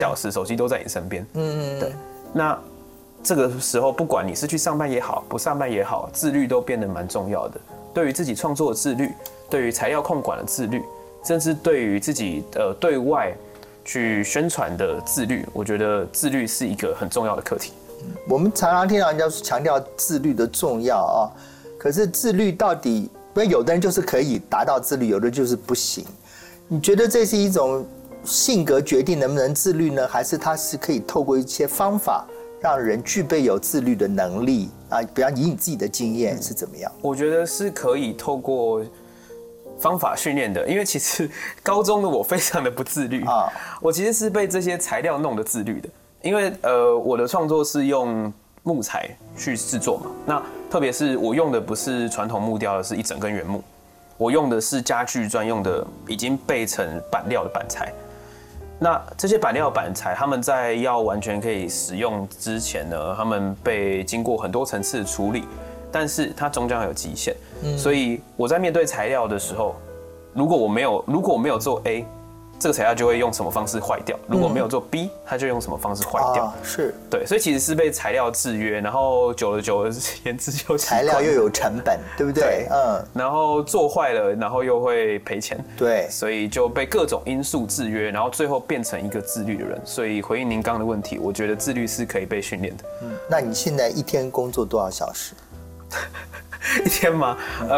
小时手机都在你身边。对。那这个时候，不管你是去上班也好，不上班也好，自律都变得蛮重要的。对于自己创作的自律，对于材料控管的自律，甚至对于自己对外去宣传的自律，我觉得自律是一个很重要的课题。 我们常常听到人家强调自律的重要啊，可是自律到底，因为有的人就是可以达到自律，有的就是不行。你觉得这是一种性格决定能不能自律呢，还是它是可以透过一些方法让人具备有自律的能力啊？比方以你自己的经验是怎么样？ 我觉得是可以透过方法训练的，因为其实高中的我非常的不自律啊，我其实是被这些材料弄得自律的，因为我的创作是用木材去制作嘛，那特别是我用的不是传统木雕，而是一整根原木，我用的是家具专用的已经备成板料的板材。那这些板料板材，他们在要完全可以使用之前呢，他们被经过很多层次的处理，但是它终将有极限。所以我在面对材料的时候，如果我没有做 A， 这个材料就会用什么方式坏掉；如果没有做 B， 它就用什么方式坏掉。 是对， 所以其实是被材料制约，然后久而言之就材料又有成本，对不对？ 然后做坏了，然后又会赔钱， 对， 所以就被各种因素制约，然后最后变成一个自律的人。所以回应您刚刚的问题，我觉得自律是可以被训练的。 那你现在一天工作多少小时？ 一天吗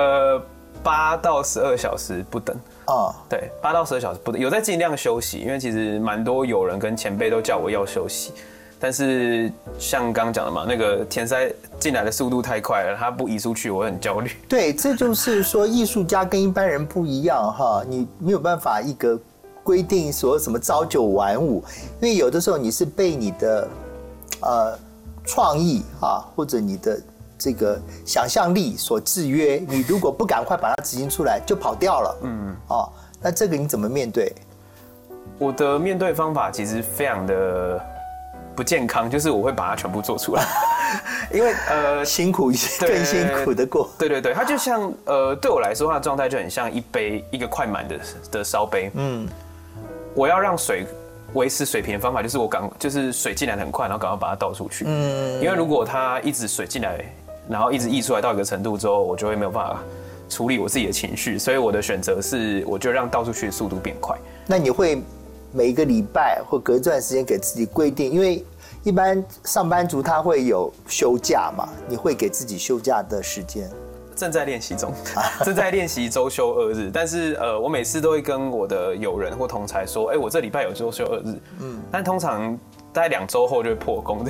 ？8到12小时不等。对，8到12小时不等，有在尽量休息，因为其实蛮多友人跟前辈都叫我要休息，但是像刚刚讲的嘛，那个填塞进来的速度太快了，他不移出去，我很焦虑。 对，这就是说艺术家跟一般人不一样哈，你没有办法一个规定说什么朝9晚5，因为有的时候你是被你的创意或者你的这个想象力所制约，你如果不赶快把它执行出来，就跑掉了。那这个你怎么面对？ 我的面对方法其实非常的不健康，就是我会把它全部做出来，因为辛苦一些，更辛苦的过。 对，它就像对我来说，它的状态就很像一个快满的烧杯。我要让水维持水平的方法就是水进来很快，然后赶快把它倒出去。因为如果它一直水进来，然后一直溢出来到一个程度之后，我就会没有办法处理我自己的情绪，所以我的选择是，我就让倒出去的速度变快。 那你会每一个礼拜或隔一段时间给自己规定，因为一般上班族他会有休假嘛，你会给自己休假的时间？ 正在练习中，正在练习周休2日，但是我每次都会跟我的友人或同才说，我这礼拜有周休2日，但通常大概2周后就会破功的。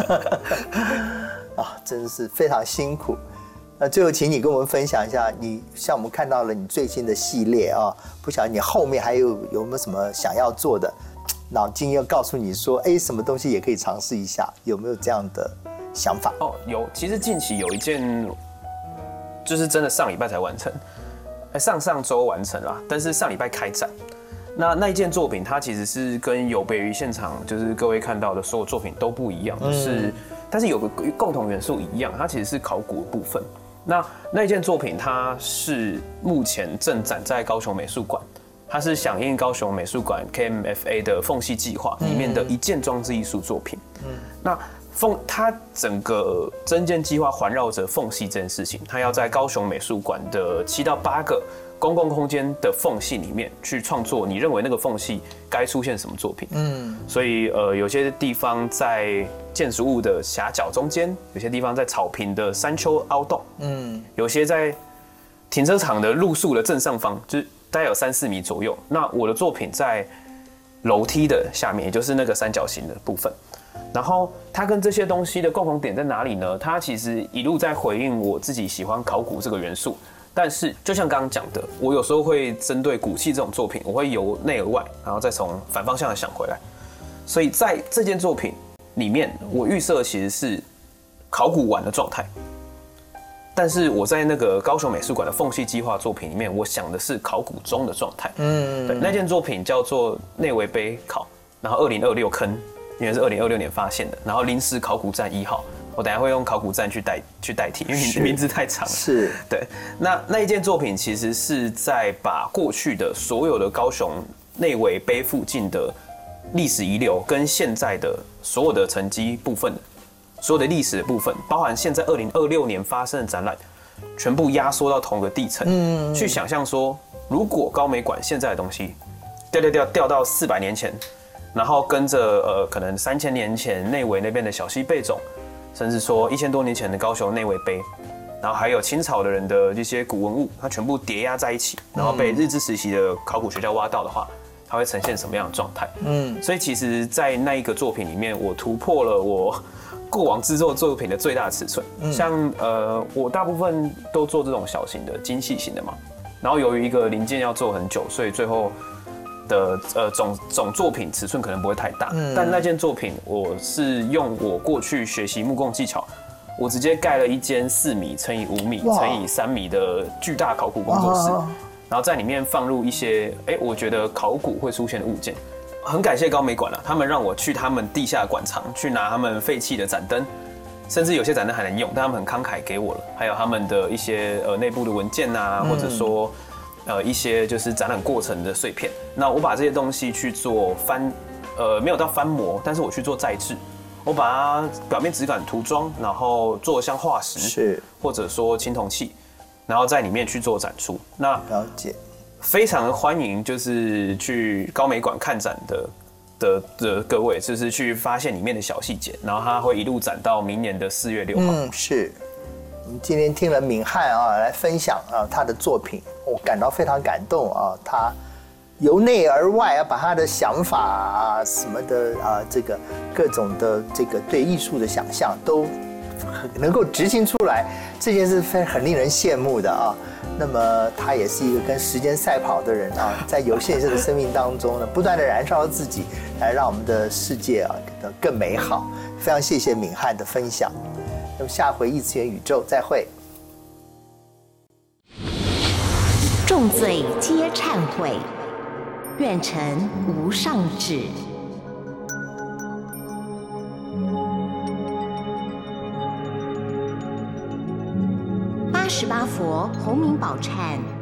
真的是非常辛苦。那最后，请你跟我们分享一下，像我们看到了你最新的系列不晓得你后面还有没有什么想要做的，脑筋要告诉你说，什么东西也可以尝试一下，有没有这样的想法？ 有，其实近期有一件，就是真的上礼拜才完成，上周完成啦，但是上礼拜开展。那一件作品，它其实是跟有别于现场，就是各位看到的所有作品都不一样，但是有个共同元素一样，它其实是考古的部分。那一件作品，它是目前正展在高雄美术馆，它是响应高雄美术馆 KMFA 的缝隙计划里面的一件装置艺术作品。它整个增建计划环绕着缝隙这件事情，它要在高雄美术馆的7到8个公共空间的缝隙里面去创作你认为那个缝隙该出现什么作品。所以有些地方在建筑物的狭角中间，有些地方在草坪的山丘凹洞，有些在停车场的路树的正上方，就是大概有3-4米左右。那我的作品在楼梯的下面，也就是那个三角形的部分。然后它跟这些东西的共同点在哪里呢？它其实一路在回应我自己喜欢考古这个元素。但是就像刚刚讲的，我有时候会针对古器这种作品，我会由内而外，然后再从反方向的想回来。所以在这件作品里面，我预设其实是考古完的状态，但是我在那个高雄美术馆的缝隙计划作品里面，我想的是考古中的状态。对，那件作品叫做内围碑考，然后2026坑，因为是2026年发现的，然后临时考古站1号。我等一下会用考古站去代替，因为名字太长了。 是， 对。那一件作品其实是在把过去的所有的高雄内围碑附近的历史遗留跟现在的所有的成绩部分，所有的历史的部分，包含现在2026年发生的展览，全部压缩到同一个地层，去想象说，如果高美馆现在的东西掉到400年前，然后跟着可能3000年前内围那边的小溪贝冢，甚至说1000多年前的高雄内围碑，然后还有清朝的人的一些古文物，它全部叠压在一起，然后被日治时期的考古学家挖到的话，它会呈现什么样的状态？所以其实，在那一个作品里面，我突破了我过往制作作品的最大尺寸。像我大部分都做这种小型的、精细型的嘛。然后由于一个零件要做很久，所以最后的总作品尺寸可能不会太大。但那件作品，我是用我过去学习木工技巧，我直接盖了一间4米乘以5米乘以3米的巨大考古工作室。然后在里面放入一些我觉得考古会出现的物件。很感谢高美馆他们让我去他们地下馆藏去拿他们废弃的展灯，甚至有些展灯还能用，但他们很慷慨给我了。还有他们的一些内部的文件啊，或者说一些就是展览过程的碎片。那我把这些东西去做没有到翻模，但是我去做再制。我把它表面质感涂装，然后做像化石，或者说青铜器。然后在里面去做展出。那了解， 非常欢迎就是去高美馆看展的各位，就是去发现里面的小细节，然后它会一路展到明年的4月6号。 是。我们今天听了敏翰来分享他的作品，我感到非常感动他由内而外把他的想法什么的这个各种的这个对艺术的想象都能够执行出来，这件事很令人羡慕的那么他也是一个跟时间赛跑的人在有限的生命当中呢，不断的燃烧自己，来让我们的世界更美好。非常谢谢敏翰的分享。那么下回异次元宇宙再会。 众罪皆忏悔，愿成无上旨。88佛洪名宝忏。